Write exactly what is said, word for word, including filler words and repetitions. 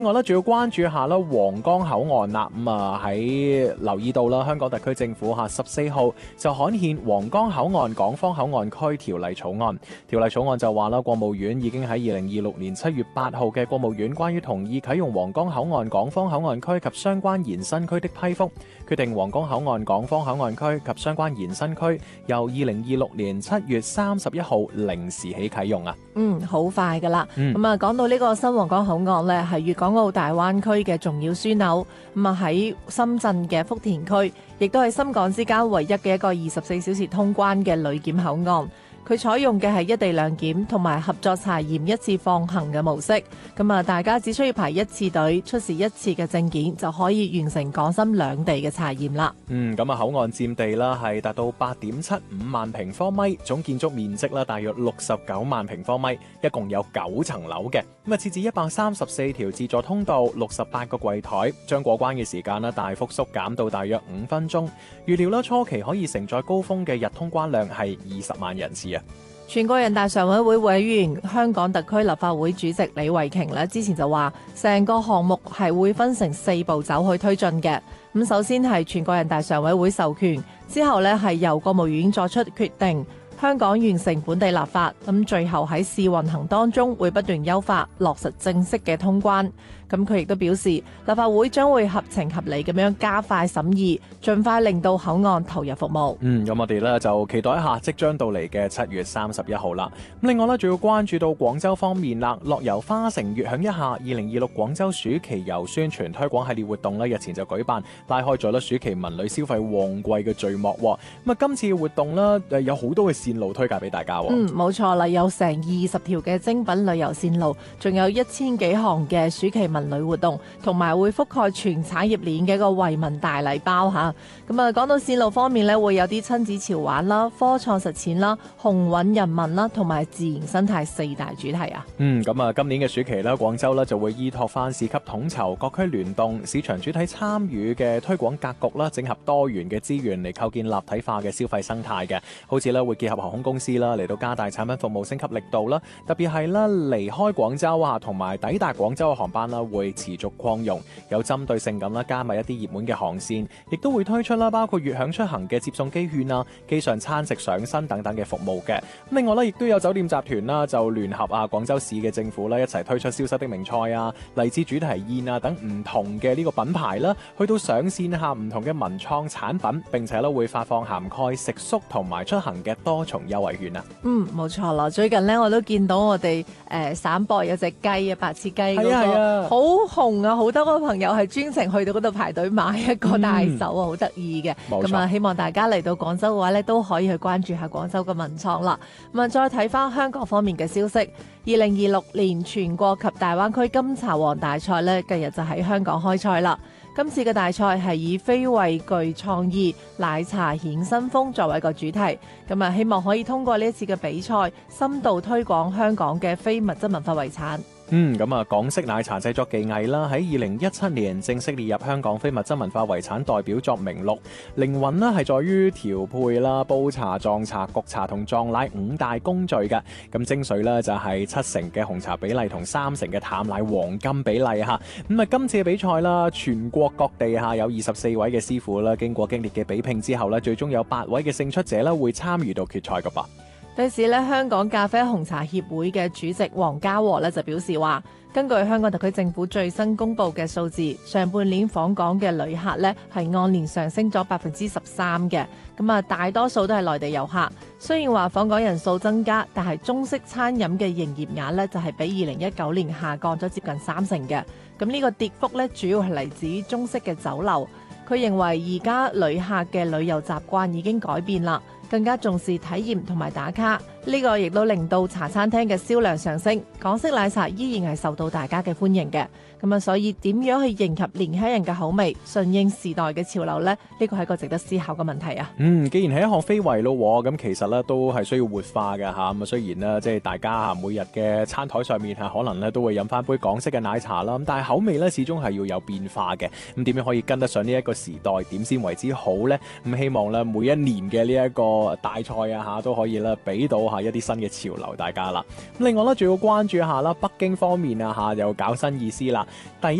我咧仲要關注下啦，皇崗口岸啦，咁啊喺留意到啦，香港特區政府嚇十四號就刊憲皇崗口岸港方口岸區條例草案。條例草案就話啦，國務院已經喺二零二六年七月八號嘅國務院關於同意啟用皇崗口岸港方口岸區及相關延伸區的批覆，決定皇崗口岸港方口岸區及相關延伸區由二零二六年七月三十一號零時起啟用啊。 嗯，好快噶啦。咁啊、 嗯， 講到呢個新皇崗口岸呢，係粵港澳大灣區嘅重要樞紐。咁啊喺深圳嘅福田區，亦都係深港之間唯一嘅一個二十四小時通關嘅旅檢口岸。佢採用嘅係一地兩檢同埋合作查驗一次放行嘅模式，咁啊大家只需要排一次隊，出示一次嘅證件就可以完成港深兩地嘅查驗啦。 嗯，咁啊口岸佔地啦係達到八點七五萬平方米，總建築面積啦大約六十九萬平方米，一共有九層樓嘅。咁啊設置一百三十四條自助通道，六十八個櫃台，將過關嘅時間啦大幅縮減到大約五分鐘。預料啦初期可以承載高峰嘅日通關量係二十萬人次啊！ 全國人大常委會委員、香港特區立法會主席李慧瓊咧，之前就話，成個項目係會分成四步走去推進嘅。咁首先係全國人大常委會授權，之後咧係由國務院作出決定，香港完成本地立法，咁最後喺試運行當中會不斷優化，落實正式嘅通關。咁佢亦都表示，立法會將會合情合理咁樣加快審議，盡快令到口岸投入服務。 嗯，咁我哋咧就期待一下即將到嚟嘅七月三十一號啦。咁另外咧，仲要關注到廣州方面啦，樂遊花城悅享一下二零二六廣州暑期遊宣傳推廣系列活動咧，日前就舉辦，拉開咗咧暑期文旅消費旺季嘅序幕。咁啊，今次嘅活動咧，誒有好多嘅線路推介俾大家。 嗯，冇錯啦，有成二十條嘅精品旅遊線路，仲有一千幾項嘅暑期文旅活動，同埋會覆蓋全產業鏈嘅一個惠民大禮包嚇。咁啊，講到線路方面咧，會有啲親子潮玩啦、科創實踐啦、鴻運人民啦，同埋自然生態四大主題啊。 嗯，咁啊，今年嘅暑期咧，廣州咧就會依託翻市級統籌、各區聯動、市場主體參與嘅推廣格局啦，整合多元嘅資源嚟構建立體化嘅消費生態嘅。好似咧會結合航空公司啦，嚟到加大產品服務升級力度啦，特別係啦離開廣州啊，同埋抵達廣州嘅航班啦，會持續擴容，有針對性咁啦，加密一啲熱門嘅航線，亦都會推出啦，包括悅享出行嘅接送機券啊、機上餐食上身等等嘅服務嘅。另外咧，亦都有酒店集團啦，就聯合啊廣州市嘅政府啦，一齊推出消失的名菜啊、荔枝主題宴啊等唔同嘅呢個品牌啦，去到上線下唔同嘅文創產品，並且咧會發放涵蓋食宿同埋出行嘅多重優惠券啊。 嗯，冇錯啦。最近咧我都見到我哋誒、呃、省博有隻雞啊，白切雞嗰、那個，好、啊啊、紅啊！好多個朋友係專程去到嗰度排隊買一個大手啊，好得意嘅。咁啊，希望大家嚟到廣州嘅話咧，都可以去關注下廣州嘅文創啦。咁啊，再睇翻香港方面嘅消息，二零二六年全國及大灣區金茶王大賽咧，近日就喺香港開賽啦。今次嘅大賽係以非畏懼創意奶茶顯新風作為一個主題，咁啊希望可以通過呢一次嘅比賽，深度推廣香港嘅非物質文化遺產。 嗯，咁啊，港式奶茶製作技藝啦，喺二零一七年正式列入香港非物質文化遺產代表作名錄。靈魂呢係在於調配啦、煲茶、撞茶、焗茶同撞奶五大工序嘅。咁精髓呢就係七成嘅紅茶比例同三成嘅淡奶黃金比例嚇。咁啊，今次嘅比賽啦，全國各地嚇有二十四位嘅師傅啦，經過激烈嘅比拼之後呢，最終有八位嘅勝出者啦會參與到決賽㗎噃。 對此咧，香港咖啡紅茶協會嘅主席黃家和咧就表示話，根據香港特區政府最新公布嘅數字，上半年訪港嘅旅客咧係按年上升咗百分之十三嘅，咁啊大多數都係內地遊客。雖然話訪港人數增加，但係中式餐飲嘅營業額咧就係比二零一九年下降咗接近三成嘅。咁呢個跌幅咧主要係嚟自於中式嘅酒樓。佢認為而家旅客嘅旅遊習慣已經改變啦，更加重視體驗同埋打卡，呢個亦都令到茶餐廳嘅銷量上升，港式奶茶依然係受到大家嘅歡迎嘅。咁啊，所以點樣去迎合年輕人嘅口味，順應時代嘅潮流呢？呢個係一個值得思考嘅問題啊。 嗯，既然係一項非遺咯，咁其實咧都係需要活化嘅嚇。咁啊，雖然咧即係大家嚇每日嘅餐台上面嚇可能咧都會飲翻杯港式嘅奶茶啦，咁但係口味咧始終係要有變化嘅。咁點樣可以跟得上呢一個時代？點先為之好呢？咁希望咧每一年嘅呢一個大賽啊嚇都可以咧俾到下一啲新嘅潮流大家啦。咁另外咧，仲要關注一下啦，北京方面啊嚇又搞新意思啦。第一